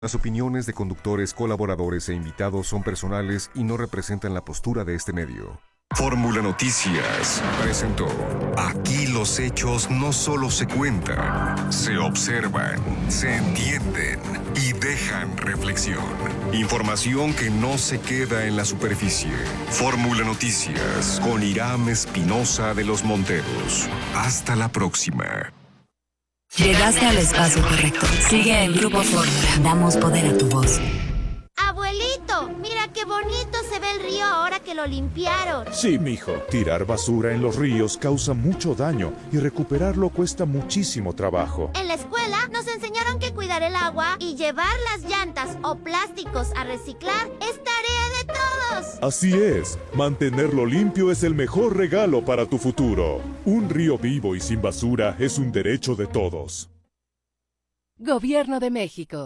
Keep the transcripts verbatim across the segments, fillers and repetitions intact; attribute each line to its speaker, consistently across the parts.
Speaker 1: Las opiniones de conductores, colaboradores e invitados son personales y no representan la postura de este medio. Fórmula Noticias presentó. Aquí los hechos no solo se cuentan, se observan, se entienden y dejan reflexión. Información que no se queda en la superficie. Fórmula Noticias con Irán Espinosa de los Monteros. Hasta la próxima.
Speaker 2: Llegaste al espacio correcto. Sigue en Grupo Fórmula. Damos poder a tu voz.
Speaker 3: Abuelito, mira qué bonito se ve el río ahora que lo limpiaron.
Speaker 4: Sí, mijo. Tirar basura en los ríos causa mucho daño y recuperarlo cuesta muchísimo trabajo.
Speaker 3: En la escuela nos enseñaron que cuidar el agua y llevar las llantas o plásticos a reciclar es tarea de todos.
Speaker 4: Así es. Mantenerlo limpio es el mejor regalo para tu futuro. Un río vivo y sin basura es un derecho de todos.
Speaker 5: Gobierno de México.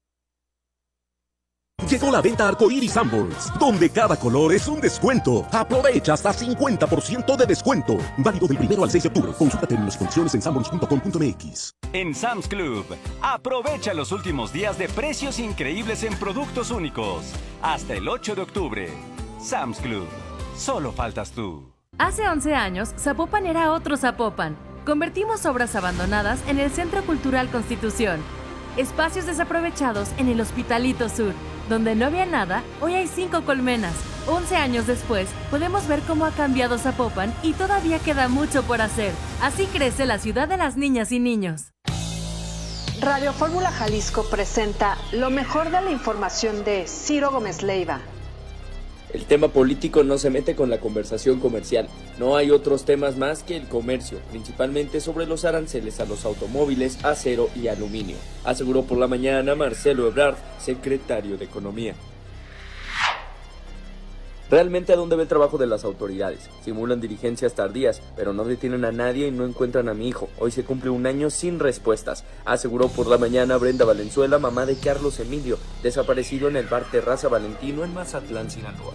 Speaker 6: Llegó la venta Arcoiris Sanborns, donde cada color es un descuento. Aprovecha hasta cincuenta por ciento de descuento. Válido del primero al seis de octubre. Consulta términos y condiciones en sanborns punto com punto m x.
Speaker 7: En Sam's Club, aprovecha los últimos días de precios increíbles en productos únicos. Hasta el ocho de octubre. Sam's Club. Solo faltas tú.
Speaker 8: Hace once años, Zapopan era otro Zapopan. Convertimos obras abandonadas en el Centro Cultural Constitución. Espacios desaprovechados en el Hospitalito Sur. Donde no había nada, hoy hay cinco colmenas. once años después, podemos ver cómo ha cambiado Zapopan y todavía queda mucho por hacer. Así crece la ciudad de las niñas y niños.
Speaker 9: Radio Fórmula Jalisco presenta lo mejor de la información de Ciro Gómez Leiva.
Speaker 10: El tema político no se mete con la conversación comercial. No hay otros temas más que el comercio, principalmente sobre los aranceles a los automóviles, acero y aluminio, aseguró por la mañana Marcelo Ebrard, secretario de Economía. ¿Realmente a dónde ve el trabajo de las autoridades? Simulan diligencias tardías, pero no detienen a nadie y no encuentran a mi hijo. Hoy se cumple un año sin respuestas, aseguró por la mañana Brenda Valenzuela, mamá de Carlos Emilio, desaparecido en el bar Terraza Valentino en Mazatlán, Sinaloa.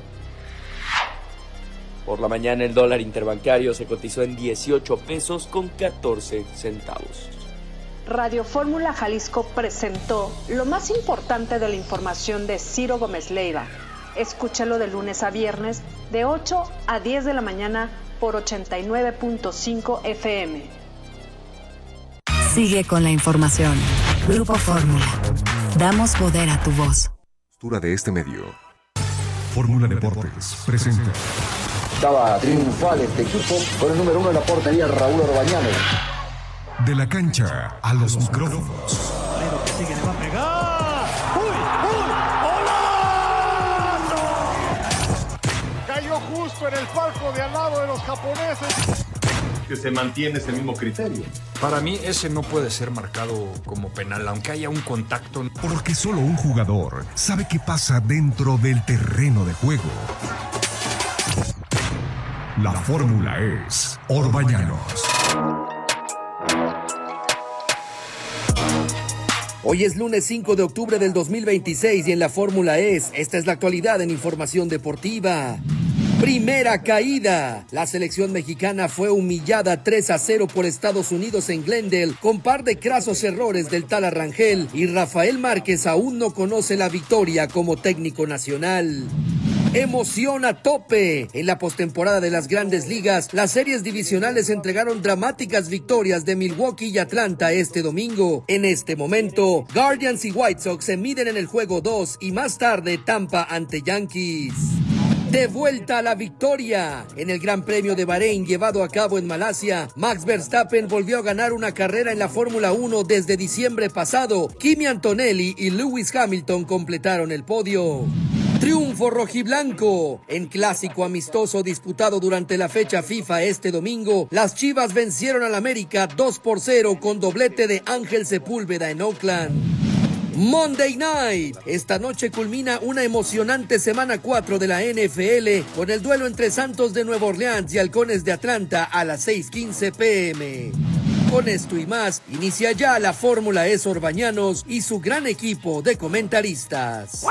Speaker 10: Por la mañana el dólar interbancario se cotizó en dieciocho pesos con catorce centavos.
Speaker 9: Radio Fórmula Jalisco presentó lo más importante de la información de Ciro Gómez Leiva. Escúchalo de lunes a viernes de ocho a diez de la mañana por ochenta y nueve punto cinco F M.
Speaker 2: Sigue con la información. Grupo Fórmula. Damos poder a tu voz.
Speaker 1: Postura de este medio. Fórmula Deportes presenta.
Speaker 11: Estaba triunfal este equipo con el número uno en la portería, Raúl Orbañano.
Speaker 1: De la cancha a los micrófonos.
Speaker 12: Pero que sigue, le va a pegar. ¡Uy, uy! Cayó justo en el palco de al lado de los japoneses.
Speaker 13: Que se mantiene ese mismo criterio.
Speaker 14: Para mí ese no puede ser marcado como penal, aunque haya un contacto.
Speaker 1: Porque solo un jugador sabe qué pasa dentro del terreno de juego. La fórmula es Orbañanos.
Speaker 15: Hoy es lunes cinco de octubre del dos mil veintiséis y en la Fórmula es, esta es la actualidad en información deportiva. Primera caída. La selección mexicana fue humillada tres a cero por Estados Unidos en Glendale con par de crasos errores del tal Arrangel y Rafael Márquez aún no conoce la victoria como técnico nacional. Emoción a tope. En la postemporada de las Grandes Ligas, las series divisionales entregaron dramáticas victorias de Milwaukee y Atlanta este domingo. En este momento, Guardians y White Sox se miden en el juego dos y más tarde Tampa ante Yankees. De vuelta a la victoria. En el Gran Premio de Bahrein llevado a cabo en Malasia, Max Verstappen volvió a ganar una carrera en la Fórmula uno desde diciembre pasado. Kimi Antonelli y Lewis Hamilton completaron el podio. Triunfo rojiblanco. En clásico amistoso disputado durante la fecha FIFA este domingo, las Chivas vencieron al América dos por cero con doblete de Ángel Sepúlveda en Oakland. Monday Night. Esta noche culmina una emocionante semana cuatro de la N F L con el duelo entre Santos de Nueva Orleans y Halcones de Atlanta a las seis quince p m Con esto y más, inicia ya la Fórmula E Orbañanos y su gran equipo de comentaristas.